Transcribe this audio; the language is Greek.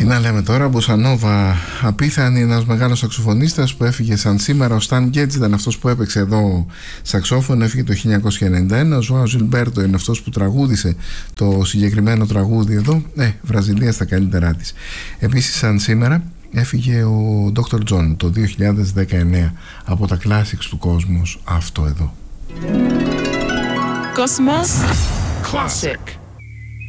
να λέμε τώρα, Μποσανόβα απίθανη, ένας μεγάλος σαξοφωνίστας που έφυγε σαν σήμερα. Ο Σταν Γκέτζ ήταν αυτός που έπαιξε εδώ σαξόφωνο, έφυγε το 1991. Ο Ζωάο Ζιλμπέρτο είναι αυτός που τραγούδισε το συγκεκριμένο τραγούδι εδώ. Βραζιλία στα καλύτερά της. Επίσης σαν σήμερα έφυγε ο Dr. John το 2019 από τα classics του κόσμου, αυτό εδώ. Cosmos Classic.